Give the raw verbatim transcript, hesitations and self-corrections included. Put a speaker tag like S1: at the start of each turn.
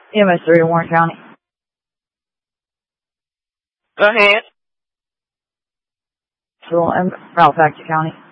S1: E M S three to Warren County.
S2: Go ahead.
S1: So, um, Ralph County.